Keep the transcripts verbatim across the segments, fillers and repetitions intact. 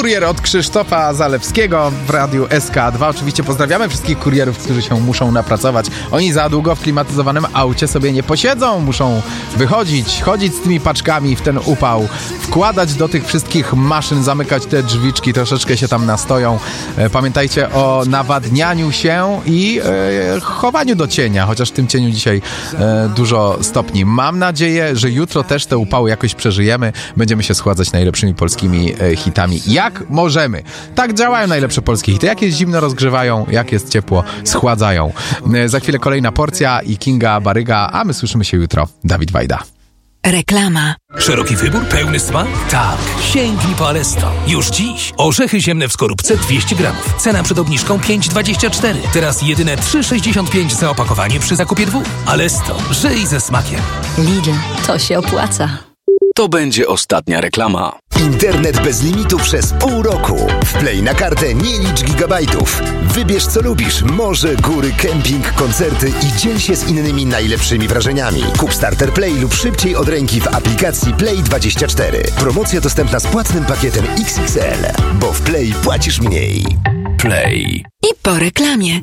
Kurier od Krzysztofa Zalewskiego w Radiu S K dwa. Oczywiście pozdrawiamy wszystkich kurierów, którzy się muszą napracować. Oni za długo w klimatyzowanym aucie sobie nie posiedzą. Muszą wychodzić, chodzić z tymi paczkami w ten upał, wkładać do tych wszystkich maszyn, zamykać te drzwiczki, troszeczkę się tam nastoją. Pamiętajcie o nawadnianiu się i e, chowaniu do cienia, chociaż w tym cieniu dzisiaj e, dużo stopni. Mam nadzieję, że jutro też te upały jakoś przeżyjemy. Będziemy się schładzać najlepszymi polskimi e, hitami. Jak możemy. Tak działają najlepsze polskie hity. Jak jest zimno, rozgrzewają, jak jest ciepło, schładzają. E, za chwilę kolejna porcja i Kinga Baryga, a my słyszymy się jutro. Dawid Wajda. Reklama. Szeroki wybór, pełny smak? Tak. Sięgnij po Alesto. Już dziś. Orzechy ziemne w skorupce dwieście gramów. Cena przed obniżką pięć dwadzieścia cztery. Teraz jedyne trzy sześćdziesiąt pięć za opakowanie przy zakupie dwóch. Alesto. Żyj ze smakiem. Lidl. To się opłaca. To będzie ostatnia reklama. Internet bez limitu przez pół roku. Wplej na kartę, nie licz gigabajtów. Wybierz co lubisz. Morze, góry, kemping, koncerty i dziel się z innymi najlepszymi wrażeniami. Kup Starter Play lub szybciej od ręki w aplikacji Play dwadzieścia cztery. Promocja dostępna z płatnym pakietem X X L. Bo w Play płacisz mniej. Play. I po reklamie.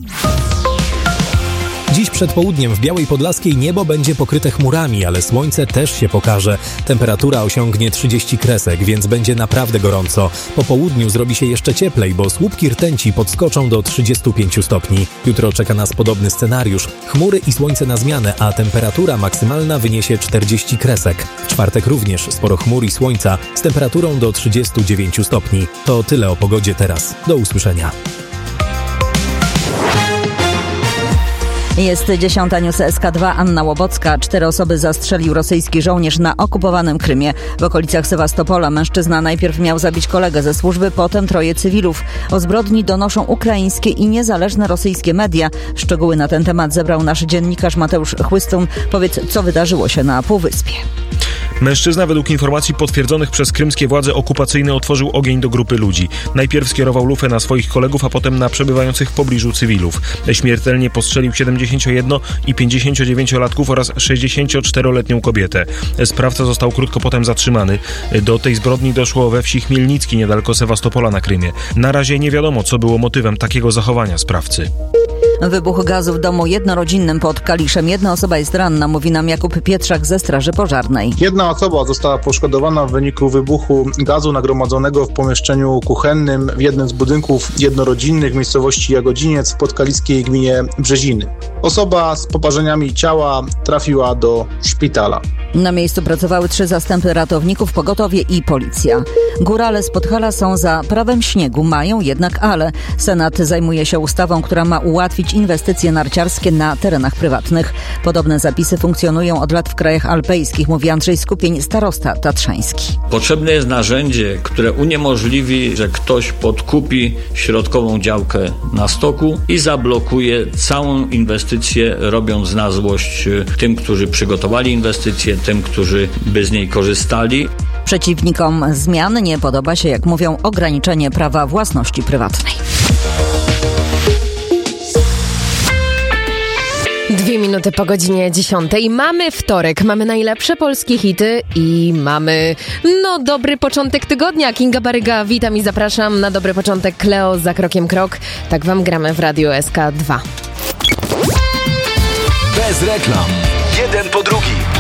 Dziś przed południem w Białej Podlaskiej niebo będzie pokryte chmurami, ale słońce też się pokaże. Temperatura osiągnie trzydzieści kresek, więc będzie naprawdę gorąco. Po południu zrobi się jeszcze cieplej, bo słupki rtęci podskoczą do trzydziestu pięciu stopni. Jutro czeka nas podobny scenariusz. Chmury i słońce na zmianę, a temperatura maksymalna wyniesie czterdzieści kresek. W czwartek również sporo chmur i słońca z temperaturą do trzydziestu dziewięciu stopni. To tyle o pogodzie teraz. Do usłyszenia. Jest dziesiąta, news S K dwa, Anna Łobocka. Cztery osoby zastrzelił rosyjski żołnierz na okupowanym Krymie. W okolicach Sewastopola mężczyzna najpierw miał zabić kolegę ze służby, potem troje cywilów. O zbrodni donoszą ukraińskie i niezależne rosyjskie media. Szczegóły na ten temat zebrał nasz dziennikarz Mateusz Chłystun. Powiedz, co wydarzyło się na Półwyspie. Mężczyzna według informacji potwierdzonych przez krymskie władze okupacyjne otworzył ogień do grupy ludzi. Najpierw skierował lufę na swoich kolegów, a potem na przebywających w pobliżu cywilów. Śmiertelnie postrzelił siedemdziesięciojedno- i pięćdziesięciodziewięciolatków oraz sześćdziesięcioczteroletnią kobietę. Sprawca został krótko potem zatrzymany. Do tej zbrodni doszło we wsi Chmielnicki, niedaleko Sewastopola na Krymie. Na razie nie wiadomo, co było motywem takiego zachowania sprawcy. Wybuch gazu w domu jednorodzinnym pod Kaliszem. Jedna osoba jest ranna, mówi nam Jakub Pietrzak ze Straży Pożarnej. Jedna osoba została poszkodowana w wyniku wybuchu gazu nagromadzonego w pomieszczeniu kuchennym w jednym z budynków jednorodzinnych w miejscowości Jagodziniec w podkaliskiej gminie Brzeziny. Osoba z poparzeniami ciała trafiła do szpitala. Na miejscu pracowały trzy zastępy ratowników, pogotowie i policja. Górale z Podhala są za prawem śniegu, mają jednak ale. Senat zajmuje się ustawą, która ma ułatwić inwestycje narciarskie na terenach prywatnych. Podobne zapisy funkcjonują od lat w krajach alpejskich, mówi Andrzej Skupień, starosta tatrzański. Potrzebne jest narzędzie, które uniemożliwi, że ktoś podkupi środkową działkę na stoku i zablokuje całą inwestycję, robiąc na złość tym, którzy przygotowali inwestycję, tym, którzy by z niej korzystali. Przeciwnikom zmian nie podoba się, jak mówią, ograniczenie prawa własności prywatnej. Dwie minuty po godzinie dziesiątej. Mamy wtorek, mamy najlepsze polskie hity i mamy, no, dobry początek tygodnia. Kinga Baryga, witam i zapraszam na dobry początek. Kleo za krokiem krok. Tak wam gramy w Radiu S K dwa. Bez reklam. Jeden po drugim.